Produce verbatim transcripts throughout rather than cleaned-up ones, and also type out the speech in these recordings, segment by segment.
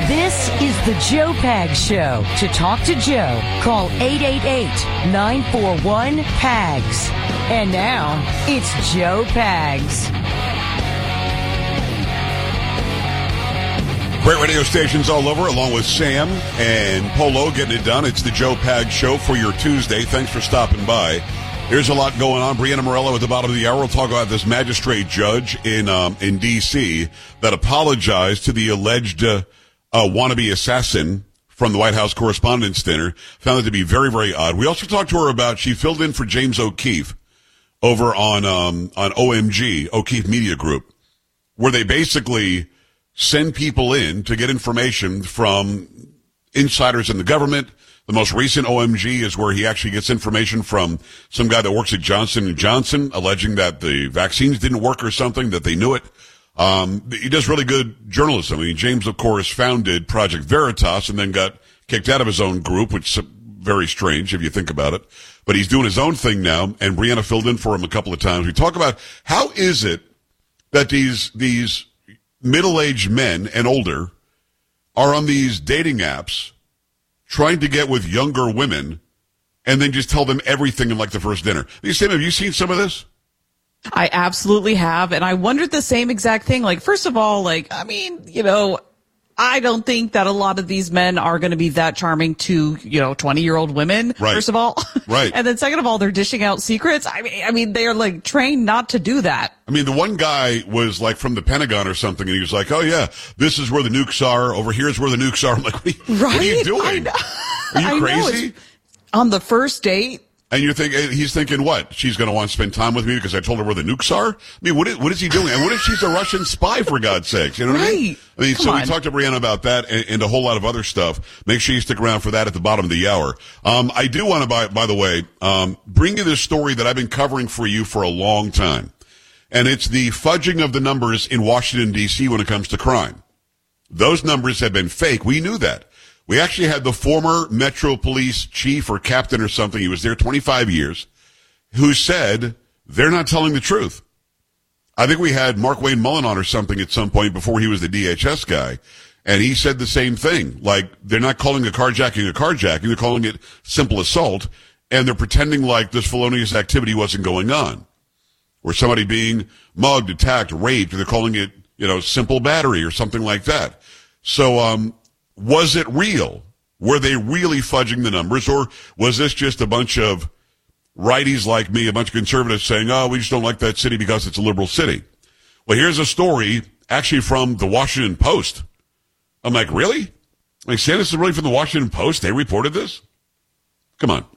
This is the Joe Pags Show. To talk to Joe, call eight eight eight, nine four one, P A G S. And now, it's Joe Pags. Great radio stations all over, along with Sam and Polo getting it done. It's the Joe Pags Show for your Tuesday. Thanks for stopping by. There's a lot going on. Brianna Morello at the bottom of the hour. We'll talk about this magistrate judge in um, in D C that apologized to the alleged uh, uh, wannabe assassin from the White House Correspondents' Dinner. Found it to be very, very odd. We also talked to her about, she filled in for James O'Keefe over on um, on O M G, O'Keefe Media Group, where they basically send people in to get information from insiders in the government. The most recent O M G is where he actually gets information from some guy that works at Johnson and Johnson, alleging that the vaccines didn't work or something, that they knew it. Um, he does really good journalism. I mean, James, of course, founded Project Veritas and then got kicked out of his own group, which is very strange if you think about it. But he's doing his own thing now, and Brianna filled in for him a couple of times. We talk about how is it that these these middle-aged men and older are on these dating apps trying to get with younger women and then just tell them everything in like the first dinner. Sam, have you seen some of this? I absolutely have. And I wondered the same exact thing. Like, first of all, like, I mean, you know, I don't think that a lot of these men are going to be that charming to, you know, twenty-year-old women, right. First of all. Right. And then second of all, they're dishing out secrets. I mean, I mean, they are like trained not to do that. I mean, the one guy was like from the Pentagon or something, and he was like, oh, yeah, this is where the nukes are. Over here is where the nukes are. I'm like, what are you, right? what are you doing? I know. Are you I crazy? Know, on the first date? And you're thinking, he's thinking, what? She's going to want to spend time with me because I told her where the nukes are? I mean, what is, what is he doing? And what if she's a Russian spy, for God's sakes? You know what right. I mean? I mean, Come so on. we talked to Brianna about that and, and a whole lot of other stuff. Make sure you stick around for that at the bottom of the hour. Um, I do want to, by, by the way, um, bring you this story that I've been covering for you for a long time. And it's the fudging of the numbers in Washington, D C when it comes to crime. Those numbers have been fake. We knew that. We actually had the former Metro Police chief or captain or something, he was there twenty-five years, who said they're not telling the truth. I think we had Mark Wayne Mullen on or something at some point before he was the D H S guy, and he said the same thing. Like, they're not calling a carjacking a carjacking, they're calling it simple assault, and they're pretending like this felonious activity wasn't going on. Or somebody being mugged, attacked, raped, and they're calling it, you know, simple battery or something like that. So, um, was it real? Were they really fudging the numbers, or was this just a bunch of righties like me, a bunch of conservatives saying, oh, we just don't like that city because it's a liberal city? Well, here's a story actually from the Washington Post. I'm like, really? Like, say this is really from the Washington Post? They reported this? Come on.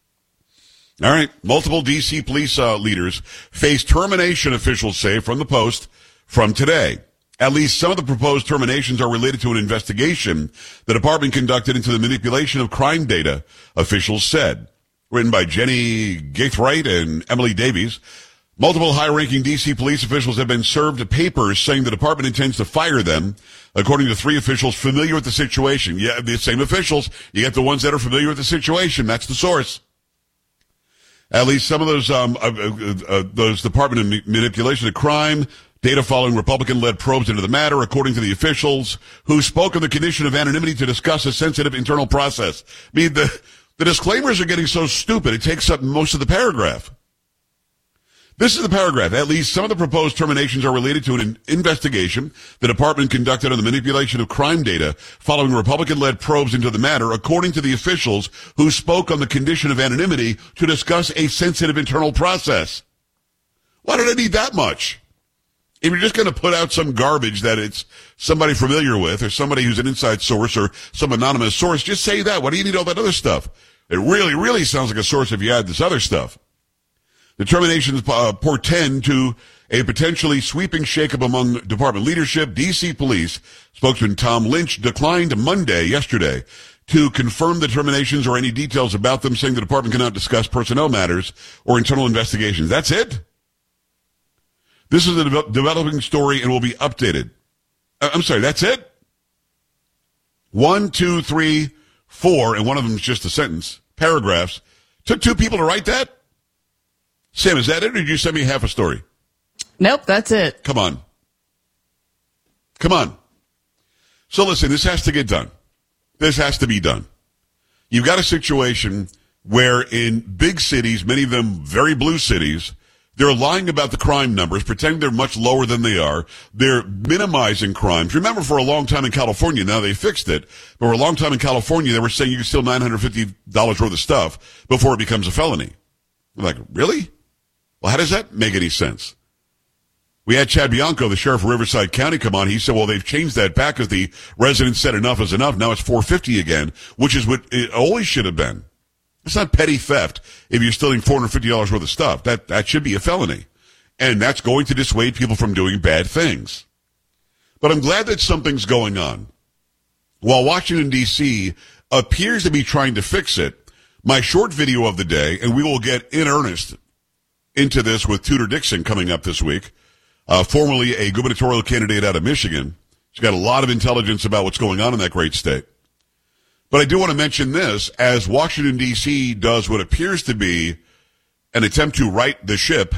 All right. Multiple D C police uh, leaders face termination, officials say, from the Post from today. At least some of the proposed terminations are related to an investigation the department conducted into the manipulation of crime data, officials said. Written by Jenny Gaithright and Emily Davies. Multiple high-ranking D C police officials have been served papers saying the department intends to fire them, according to three officials familiar with the situation. Yeah, the same officials. You get the ones that are familiar with the situation. That's the source. At least some of those um, uh, uh, uh, those Department of Manipulation of Crime data following Republican-led probes into the matter, according to the officials who spoke on the condition of anonymity to discuss a sensitive internal process. I mean, the, the disclaimers are getting so stupid, it takes up most of the paragraph. This is the paragraph. At least some of the proposed terminations are related to an investigation the department conducted on the manipulation of crime data following Republican-led probes into the matter, according to the officials who spoke on the condition of anonymity to discuss a sensitive internal process. Why did I need that much? If you're just going to put out some garbage that it's somebody familiar with or somebody who's an inside source or some anonymous source, just say that. Why do you need all that other stuff? It really, really sounds like a source if you add this other stuff. The terminations uh, portend to a potentially sweeping shakeup among department leadership. D C Police spokesman Tom Lynch declined Monday, yesterday, to confirm the terminations or any details about them, saying the department cannot discuss personnel matters or internal investigations. That's it? This is a de- developing story and will be updated. Uh, I'm sorry, that's it? One, two, three, four, and one of them is just a sentence, paragraphs. Took two people to write that? Sam, is that it, or did you send me half a story? Nope, that's it. Come on. Come on. So listen, this has to get done. This has to be done. You've got a situation where in big cities, many of them very blue cities, they're lying about the crime numbers, pretending they're much lower than they are. They're minimizing crimes. Remember, for a long time in California, now they fixed it, but for a long time in California, they were saying you can steal nine hundred fifty dollars worth of stuff before it becomes a felony. You're like, really? Well, how does that make any sense? We had Chad Bianco, the sheriff of Riverside County, come on. He said, well, they've changed that back because the residents said enough is enough. Now it's four hundred fifty dollars again, which is what it always should have been. It's not petty theft if you're stealing four hundred fifty dollars worth of stuff. That, that should be a felony. And that's going to dissuade people from doing bad things. But I'm glad that something's going on. While Washington, D C appears to be trying to fix it, my short video of the day, and we will get in earnest into this with Tudor Dixon coming up this week, uh, formerly a gubernatorial candidate out of Michigan. She's got a lot of intelligence about what's going on in that great state. But I do want to mention this, as Washington, D C does what appears to be an attempt to right the ship,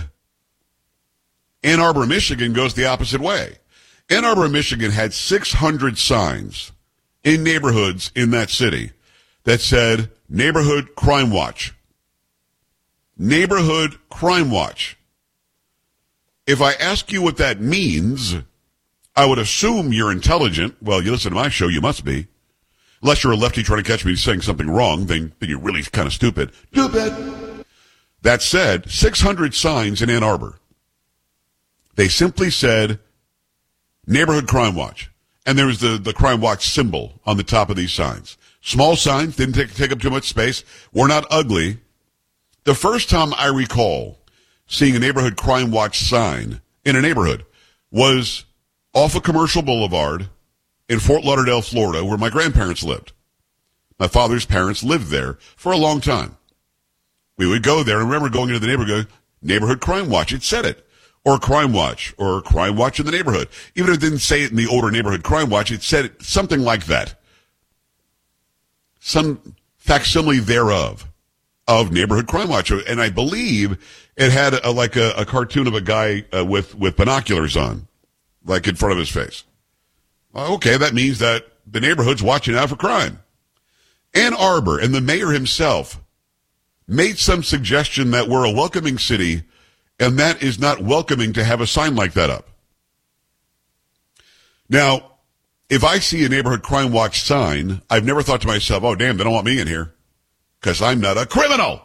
Ann Arbor, Michigan goes the opposite way. Ann Arbor, Michigan had six hundred signs in neighborhoods in that city that said Neighborhood Crime Watch. Neighborhood Crime Watch. If I ask you what that means, I would assume you're intelligent. Well, you listen to my show, you must be. Unless you're a lefty trying to catch me saying something wrong, then, then you're really kind of stupid. Stupid. That said, six hundred signs in Ann Arbor. They simply said Neighborhood Crime Watch. And there was the, the Crime Watch symbol on the top of these signs. Small signs, didn't take, take up too much space, were not ugly. The first time I recall seeing a Neighborhood Crime Watch sign in a neighborhood was off of Commercial Boulevard in Fort Lauderdale, Florida, where my grandparents lived. My father's parents lived there for a long time. We would go there, and I remember going into the neighborhood, Neighborhood Crime Watch. It said it. Or Crime Watch, or Crime Watch in the neighborhood. Even if it didn't say it in the older Neighborhood Crime Watch, it said it, something like that. Some facsimile thereof of Neighborhood Crime Watch. And I believe it had a, like a, a cartoon of a guy uh, with, with binoculars on, like in front of his face. Well, okay, that means that the neighborhood's watching out for crime. Ann Arbor and the mayor himself made some suggestion that we're a welcoming city, and that is not welcoming to have a sign like that up. Now, if I see a Neighborhood Crime Watch sign, I've never thought to myself, oh, damn, they don't want me in here because I'm not a criminal.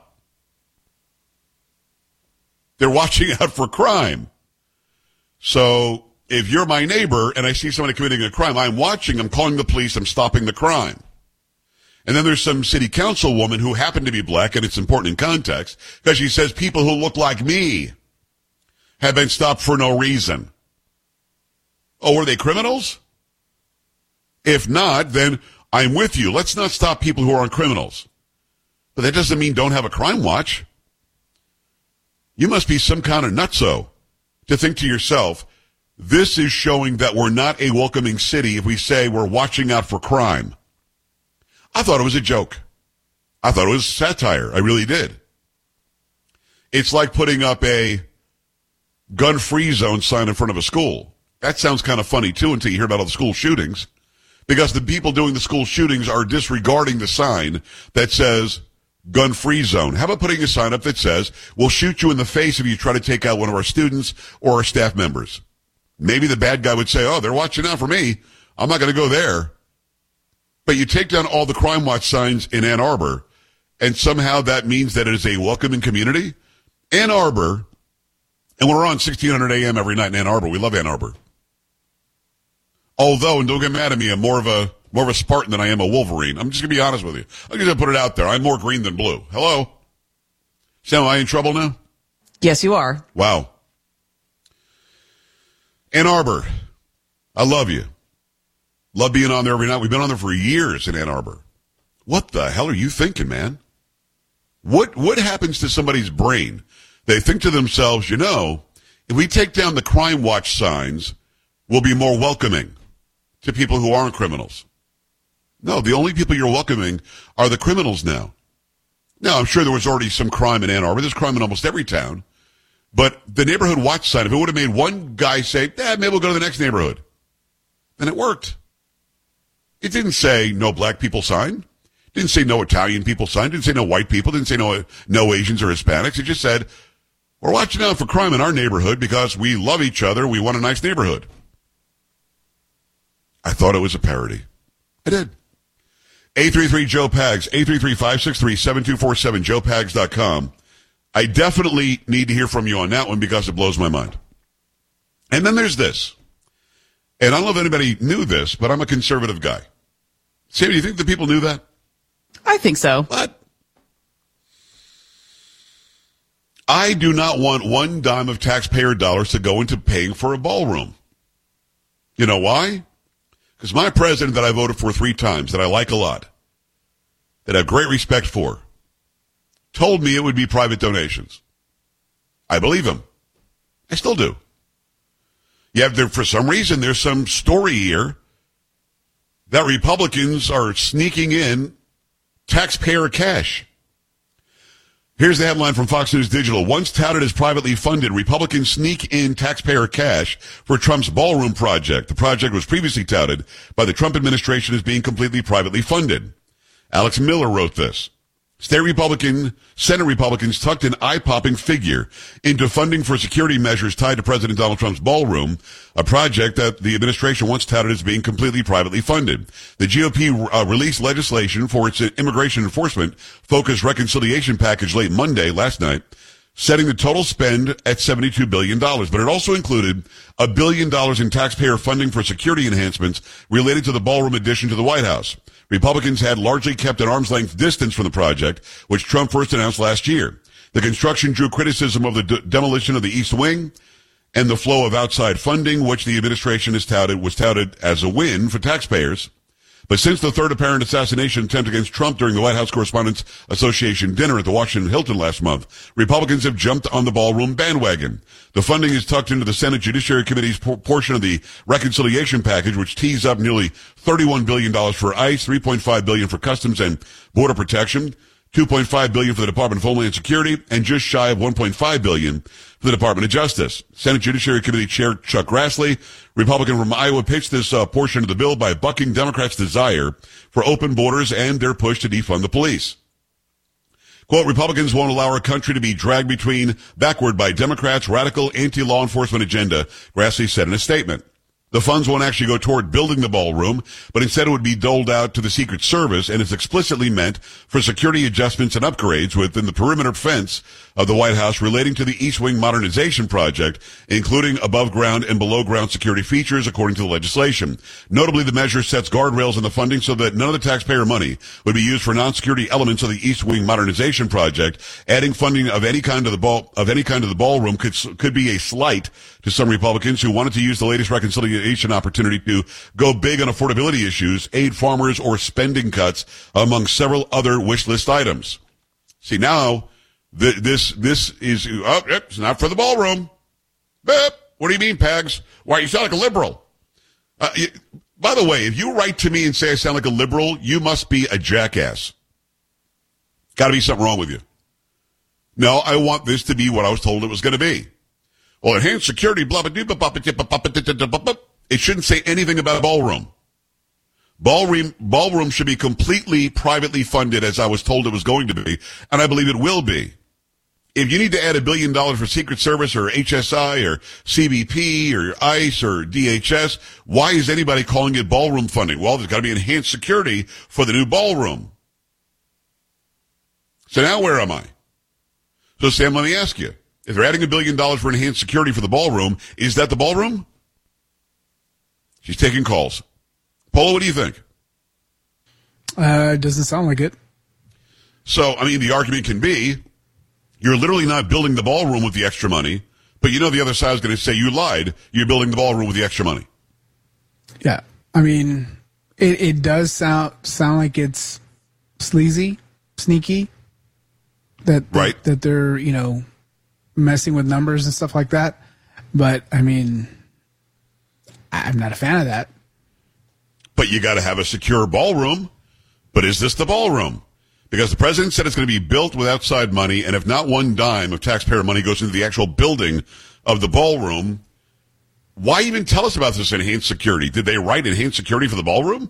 They're watching out for crime. So if you're my neighbor and I see somebody committing a crime, I'm watching, I'm calling the police, I'm stopping the crime. And then there's some city council woman who happened to be black, and it's important in context, because she says people who look like me have been stopped for no reason. Oh, were they criminals? If not, then I'm with you. Let's not stop people who aren't criminals. But that doesn't mean don't have a crime watch. You must be some kind of nutso to think to yourself, this is showing that we're not a welcoming city if we say we're watching out for crime. I thought it was a joke. I thought it was satire. I really did. It's like putting up a gun-free zone sign in front of a school. That sounds kind of funny, too, until you hear about all the school shootings. Because the people doing the school shootings are disregarding the sign that says gun-free zone. How about putting a sign up that says, we'll shoot you in the face if you try to take out one of our students or our staff members? Maybe the bad guy would say, oh, they're watching out for me. I'm not going to go there. But you take down all the Crime Watch signs in Ann Arbor, and somehow that means that it is a welcoming community. Ann Arbor, and we're on sixteen hundred A M every night in Ann Arbor. We love Ann Arbor. Although, and don't get mad at me, I'm more of a more of a Spartan than I am a Wolverine. I'm just going to be honest with you. I'm just going to put it out there. I'm more green than blue. Hello? Sam, am I in trouble now? Yes, you are. Wow. Ann Arbor, I love you. Love being on there every night. We've been on there for years in Ann Arbor. What the hell are you thinking, man? What what happens to somebody's brain? They think to themselves, you know, if we take down the Crime Watch signs, we'll be more welcoming to people who aren't criminals. No, the only people you're welcoming are the criminals now. Now, I'm sure there was already some crime in Ann Arbor. There's crime in almost every town. But the Neighborhood Watch sign, if it would have made one guy say, eh, maybe we'll go to the next neighborhood, then it worked. It didn't say no black people sign. It didn't say no Italian people sign. It didn't say no white people. It didn't say no, no Asians or Hispanics. It just said, we're watching out for crime in our neighborhood because we love each other. We want a nice neighborhood. I thought it was a parody. I did. eight three three Joe Pags, eight three three, five six three, seven two four seven, joe pags dot com. I definitely need to hear from you on that one because it blows my mind. And then there's this. And I don't know if anybody knew this, but I'm a conservative guy. Sam, do you think the people knew that? I think so. What? I do not want one dime of taxpayer dollars to go into paying for a ballroom. You know why? Because my president that I voted for three times, that I like a lot, that I have great respect for, told me it would be private donations. I believe him. I still do. Yeah, there, for some reason, there's some story here that Republicans are sneaking in taxpayer cash. Here's the headline from Fox News Digital. Once touted as privately funded, Republicans sneak in taxpayer cash for Trump's ballroom project. The project was previously touted by the Trump administration as being completely privately funded. Alex Miller wrote this. State Republican, Senate Republicans tucked an eye-popping figure into funding for security measures tied to President Donald Trump's ballroom, a project that the administration once touted as being completely privately funded. The G O P uh, released legislation for its immigration enforcement-focused reconciliation package late Monday, last night, setting the total spend at seventy-two billion dollars. But it also included a billion dollars in taxpayer funding for security enhancements related to the ballroom addition to the White House. Republicans had largely kept an arm's length distance from the project, which Trump first announced last year. The construction drew criticism of the d- demolition of the East Wing and the flow of outside funding, which the administration has touted, was touted as a win for taxpayers. But since the third apparent assassination attempt against Trump during the White House Correspondents Association dinner at the Washington Hilton last month, Republicans have jumped on the ballroom bandwagon. The funding is tucked into the Senate Judiciary Committee's por- portion of the reconciliation package, which tees up nearly thirty-one billion dollars for ICE, three point five billion dollars for Customs and Border Protection, two point five billion dollars for the Department of Homeland Security, and just shy of one point five billion dollars for the Department of Justice. Senate Judiciary Committee Chair Chuck Grassley, Republican from Iowa, pitched this uh, portion of the bill by bucking Democrats' desire for open borders and their push to defund the police. Quote, Republicans won't allow our country to be dragged between backward by Democrats' radical anti-law enforcement agenda, Grassley said in a statement. The funds won't actually go toward building the ballroom, but instead it would be doled out to the Secret Service, and is explicitly meant for security adjustments and upgrades within the perimeter fence of the White House relating to the East Wing modernization project, including above-ground and below-ground security features, according to the legislation. Notably, the measure sets guardrails in the funding so that none of the taxpayer money would be used for non-security elements of the East Wing modernization project. Adding funding of any kind of the ball of any kind of the ballroom could could be a slight to some Republicans who wanted to use the latest reconciliation opportunity to go big on affordability issues, aid farmers, or spending cuts, among several other wish list items. See, now, th- this this is, oh, it's not for the ballroom. But what do you mean, Pags? Why, you sound like a liberal. Uh, you, by the way, if you write to me and say I sound like a liberal, you must be a jackass. Got to be something wrong with you. No, I want this to be what I was told it was going to be. Well, enhanced security, blah, blah, blah, blah, blah, blah, blah, blah. It shouldn't say anything about ballroom. Ballroom, ballroom should be completely privately funded, as I was told it was going to be, and I believe it will be. If you need to add a billion dollars for Secret Service or H S I or C B P or ICE or D H S, why is anybody calling it ballroom funding? Well, there's got to be enhanced security for the new ballroom. So now where am I? So Sam, let me ask you. If they're adding a billion dollars for enhanced security for the ballroom, is that the ballroom? She's taking calls. Polo, what do you think? Uh, doesn't sound like it. So, I mean, the argument can be, you're literally not building the ballroom with the extra money, but you know the other side is going to say you lied. You're building the ballroom with the extra money. Yeah. I mean, it, it does sound sound like it's sleazy, sneaky, that, right. that, that they're, you know, messing with numbers and stuff like that. But, I mean, I'm not a fan of that. But you got to have a secure ballroom. But is this the ballroom? Because the president said it's going to be built with outside money, and if not one dime of taxpayer money goes into the actual building of the ballroom, why even tell us about this enhanced security? Did they write enhanced security for the ballroom?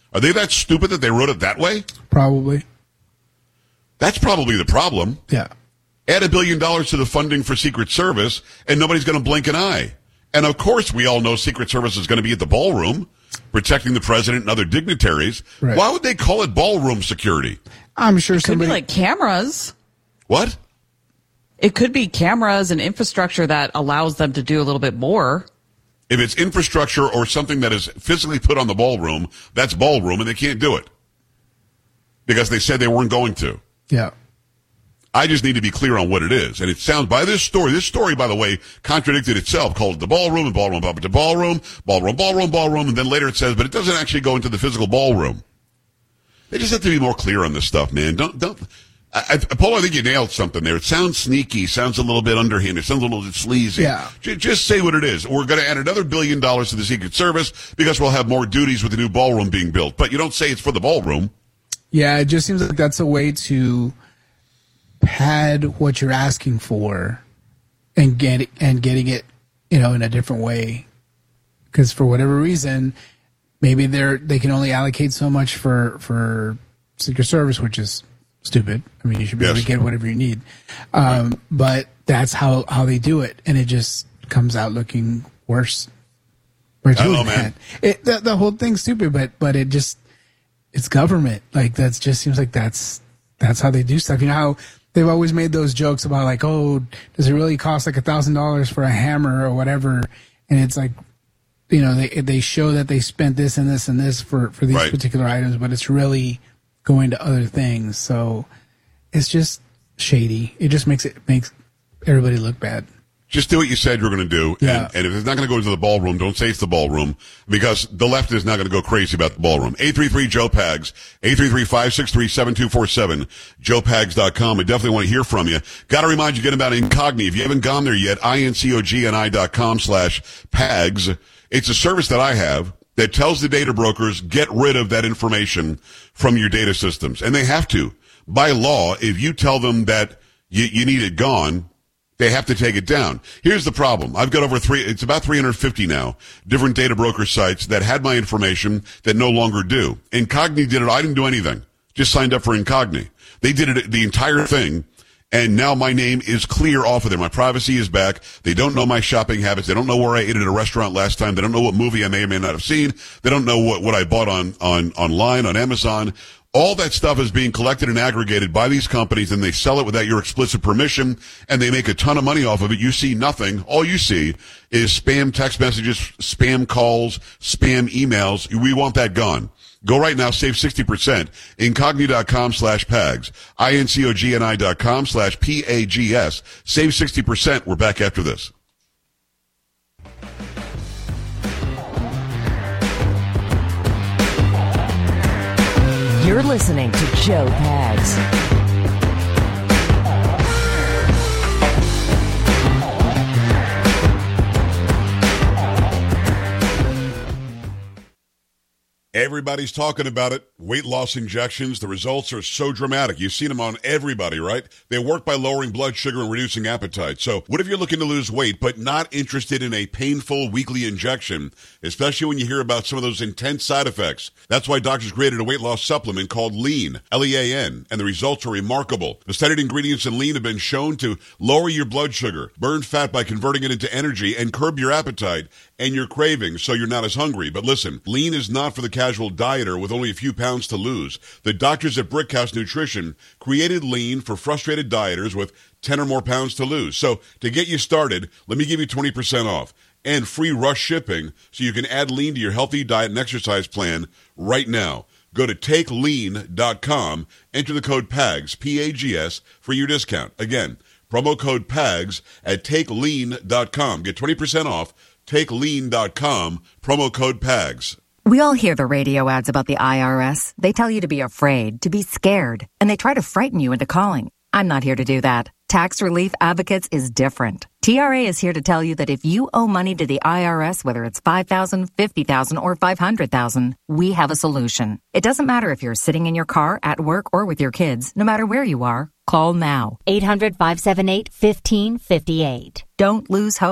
Are they that stupid that they wrote it that way? Probably. That's probably the problem. Yeah. Add a billion dollars to the funding for Secret Service, and nobody's going to blink an eye. And of course, we all know Secret Service is going to be at the ballroom, protecting the president and other dignitaries. Right. Why would they call it ballroom security? I'm sure Could somebody be like cameras. What? It could be cameras and infrastructure that allows them to do a little bit more. If it's infrastructure or something that is physically put on the ballroom, that's ballroom, and they can't do it because they said they weren't going to. Yeah. I just need to be clear on what it is. And it sounds, by this story, this story, by the way, contradicted itself, called it the ballroom and ballroom, up to ballroom, ballroom, ballroom, ballroom, and then later it says, but it doesn't actually go into the physical ballroom. They just have to be more clear on this stuff, man. Don't, don't, I, I, Paul, I think you nailed something there. It sounds sneaky, sounds a little bit underhanded, sounds a little bit sleazy. Yeah. J- just say what it is. We're going to add another billion dollars to the Secret Service because we'll have more duties with the new ballroom being built. But you don't say it's for the ballroom. Yeah, it just seems like that's a way to pad what you're asking for and get and getting it, you know, in a different way. Because for whatever reason, maybe they're they can only allocate so much for for Secret Service, which is stupid. I mean, you should be Yes. able to get whatever you need. Um, Right. But that's how how they do it, and it just comes out looking worse. Or it's I don't really know, man. bad. It, the, the whole thing's stupid, but but it just it's government. Like that just seems like that's that's how they do stuff. You know how they've always made those jokes about like, oh, does it really cost like a thousand dollars for a hammer or whatever? And it's like, you know, they they show that they spent this and this and this for for these Right. particular items, but it's really going to other things. So it's just shady. It just makes it makes everybody look bad. Just do what you said you're going to do. Yeah. And, and if it's not going to go into the ballroom, don't say it's the ballroom because the left is not going to go crazy about the ballroom. eight three three Joe Pags, eight three three, five six three, seven two four seven, joe pags dot com. I definitely want to hear from you. Got to remind you again about Incogni. If you haven't gone there yet, incogni dot com slash Pags. It's a service that I have that tells the data brokers, get rid of that information from your data systems. And they have to. By law, if you tell them that you, you need it gone, they have to take it down. Here's the problem. I've got over three, it's about three hundred fifty now, different data broker sites that had my information that no longer do. Incogni did it. I didn't do anything. Just signed up for Incogni. They did it, the entire thing. And now my name is clear off of there. My privacy is back. They don't know my shopping habits. They don't know where I ate at a restaurant last time. They don't know what movie I may or may not have seen. They don't know what, what I bought on, on, online, on Amazon. All that stuff is being collected and aggregated by these companies, and they sell it without your explicit permission, and they make a ton of money off of it. You see nothing. All you see is spam text messages, spam calls, spam emails. We want that gone. Go right now, save sixty percent. Incogni dot com slash Pags. I-N-C-O-G-N-I dot com slash P A G S. Save sixty percent. We're back after this. You're listening to Joe Pags. Everybody's talking about it. Weight loss injections. The results are so dramatic. You've seen them on everybody, right? They work by lowering blood sugar and reducing appetite. So what if you're looking to lose weight but not interested in a painful weekly injection, especially when you hear about some of those intense side effects? That's why doctors created a weight loss supplement called Lean, L E A N, and the results are remarkable. The studied ingredients in Lean have been shown to lower your blood sugar, burn fat by converting it into energy, and curb your appetite and your cravings so you're not as hungry. But listen, Lean is not for the casual dieter with only a few pounds to lose. The doctors at Brickhouse Nutrition created Lean for frustrated dieters with ten or more pounds to lose. So to get you started, let me give you twenty percent off and free rush shipping so you can add Lean to your healthy diet and exercise plan right now. Go to take lean dot com, enter the code PAGS, P A G S, for your discount. Again, promo code PAGS at take lean dot com. Get twenty percent off, take lean dot com, promo code PAGS. We all hear the radio ads about the I R S. They tell you to be afraid, to be scared, and they try to frighten you into calling. I'm not here to do that. Tax Relief Advocates is different. T R A is here to tell you that if you owe money to the I R S, whether it's five thousand dollars, fifty thousand dollars, or five hundred thousand dollars, we have a solution. It doesn't matter if you're sitting in your car, at work, or with your kids. No matter where you are, call now. eight hundred, five seven eight, one five five eight. Don't lose hope.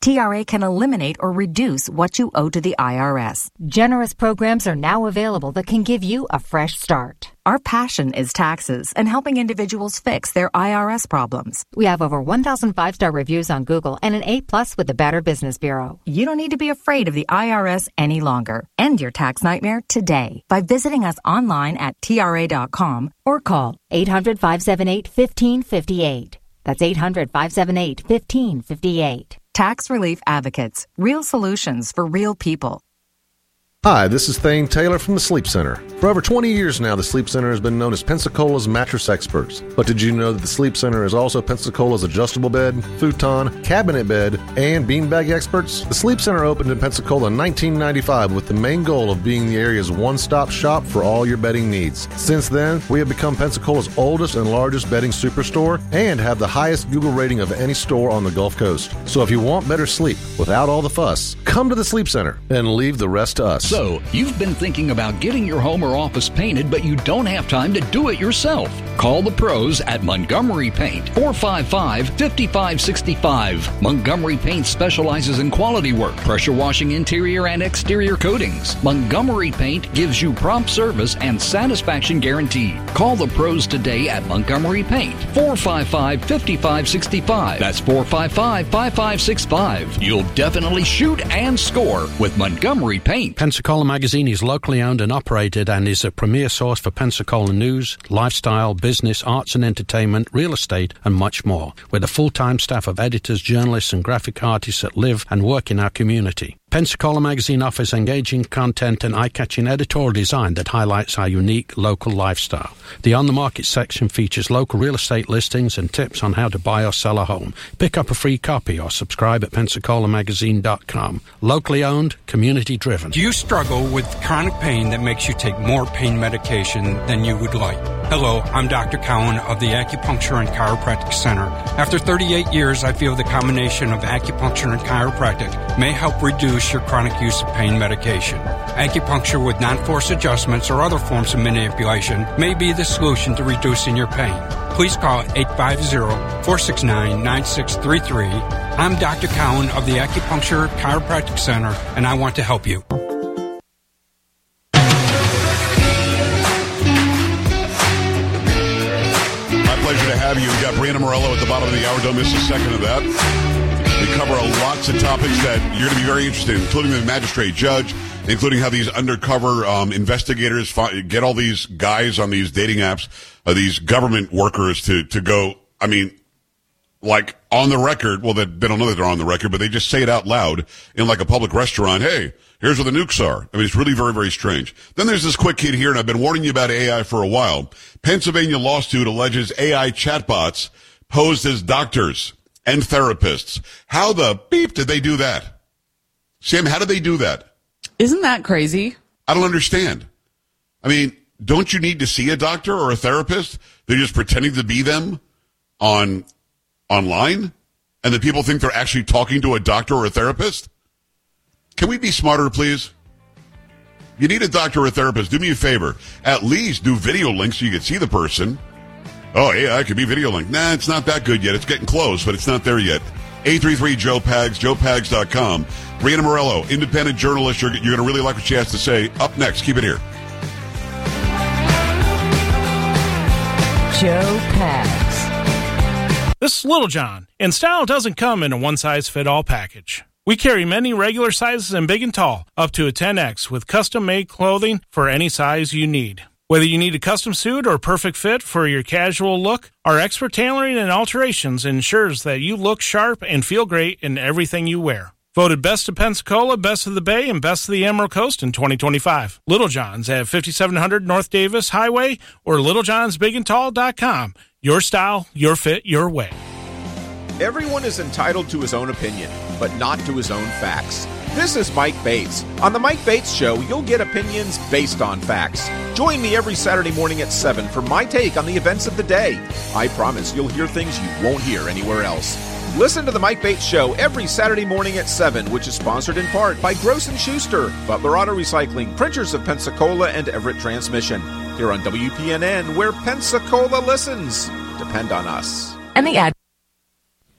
T R A can eliminate or reduce what you owe to the I R S. Generous programs are now available that can give you a fresh start. Our passion is taxes and helping individuals fix their I R S problems. We have over one thousand five-star reviews on Google and an A plus with the Better Business Bureau. You don't need to be afraid of the I R S any longer. End your tax nightmare today by visiting us online at T R A dot com or call eight hundred, five seven eight, one five five eight. That's eight hundred, five seven eight, one five five eight. Tax Relief Advocates. Real solutions for real people. Hi, this is Thane Taylor from the Sleep Center. For over twenty years now, the Sleep Center has been known as Pensacola's mattress experts. But did you know that the Sleep Center is also Pensacola's adjustable bed, futon, cabinet bed, and beanbag experts? The Sleep Center opened in Pensacola in nineteen ninety-five with the main goal of being the area's one-stop shop for all your bedding needs. Since then, we have become Pensacola's oldest and largest bedding superstore and have the highest Google rating of any store on the Gulf Coast. So if you want better sleep without all the fuss, come to the Sleep Center and leave the rest to us. So, you've been thinking about getting your home or office painted, but you don't have time to do it yourself. Call the pros at Montgomery Paint, four five five, five five six five. Montgomery Paint specializes in quality work, pressure washing interior and exterior coatings. Montgomery Paint gives you prompt service and satisfaction guarantee. Call the pros today at Montgomery Paint, four five five, five five six five. That's four five five, five five six five. You'll definitely shoot and score with Montgomery Paint. Pensacola Magazine is locally owned and operated and is a premier source for Pensacola news, lifestyle, business, arts and entertainment, real estate, and much more, with a full-time staff of editors, journalists, and graphic artists that live and work in our community. Pensacola Magazine offers engaging content and eye-catching editorial design that highlights our unique local lifestyle. The On the Market section features local real estate listings and tips on how to buy or sell a home. Pick up a free copy or subscribe at pensacola magazine dot com. Locally owned, community-driven. Do you struggle with chronic pain that makes you take more pain medication than you would like? Hello, I'm Doctor Cowan of the Acupuncture and Chiropractic Center. After thirty-eight years, I feel the combination of acupuncture and chiropractic may help reduce your chronic use of pain medication. Acupuncture with non-force adjustments or other forms of manipulation may be the solution to reducing your pain. Please call eight five zero, four six nine, nine six three three. I'm Doctor Cowan of the Acupuncture Chiropractic Center, and I want to help you. Pleasure to have you. We've got Brianna Morello at the bottom of the hour. Don't miss a second of that. We cover lots of topics that you're going to be very interested in, including the magistrate judge, including how these undercover um, investigators find, get all these guys on these dating apps, uh, these government workers to, to go, I mean, like on the record. Well, they, they don't know that they're on the record, but they just say it out loud in like a public restaurant. Hey, here's where the nukes are. I mean, it's really very, very strange. Then there's this quick hit here, and I've been warning you about A I for a while. Pennsylvania lawsuit alleges A I chatbots posed as doctors and therapists. How the beep did they do that? Sam, how did they do that? Isn't that crazy? I don't understand. I mean, don't you need to see a doctor or a therapist? They're just pretending to be them on online, and the people think they're actually talking to a doctor or a therapist? Can we be smarter, please? You need a doctor or a therapist. Do me a favor. At least do video links so you can see the person. Oh, yeah, I could be video link. Nah, it's not that good yet. It's getting close, but it's not there yet. eight three three, Joe Pags, joe pags dot com. Brianna Morello, independent journalist. You're, you're going to really like what she has to say. Up next. Keep it here. Joe Pags. This is Little John, and style doesn't come in a one-size-fit-all package. We carry many regular sizes and big and tall, up to a ten X, with custom-made clothing for any size you need. Whether you need a custom suit or perfect fit for your casual look, our expert tailoring and alterations ensures that you look sharp and feel great in everything you wear. Voted Best of Pensacola, Best of the Bay, and Best of the Emerald Coast in twenty twenty-five. Little John's at fifty-seven hundred North Davis Highway or little johns big and tall dot com. Your style, your fit, your way. Everyone is entitled to his own opinion, but not to his own facts. This is Mike Bates. On The Mike Bates Show, you'll get opinions based on facts. Join me every Saturday morning at seven for my take on the events of the day. I promise you'll hear things you won't hear anywhere else. Listen to The Mike Bates Show every Saturday morning at seven, which is sponsored in part by Gross and Schuster, Butler Auto Recycling, Printers of Pensacola, and Everett Transmission. Here on W P N N, where Pensacola listens. Depend on us. And the ad.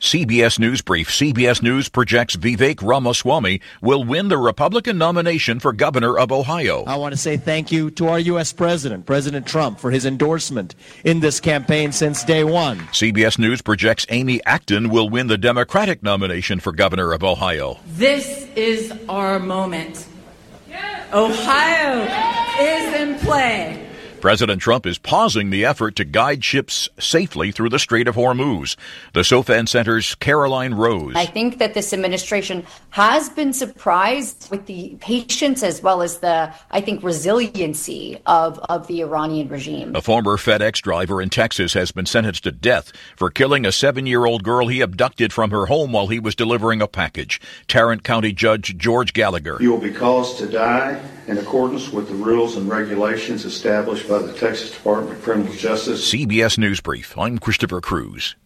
C B S News Brief. C B S News projects Vivek Ramaswamy will win the Republican nomination for governor of Ohio. I want to say thank you to our U S President, President Trump, for his endorsement in this campaign since day one. C B S News projects Amy Acton will win the Democratic nomination for governor of Ohio. This is our moment. Ohio is in play. President Trump is pausing the effort to guide ships safely through the Strait of Hormuz. The SOFAN Center's Caroline Rose. I think that this administration has been surprised with the patience as well as the, I think, resiliency of, of the Iranian regime. A former FedEx driver in Texas has been sentenced to death for killing a seven-year-old girl he abducted from her home while he was delivering a package. Tarrant County Judge George Gallagher. You will be caused to die in accordance with the rules and regulations established by the Texas Department of Criminal Justice. C B S News Brief. I'm Christopher Cruz.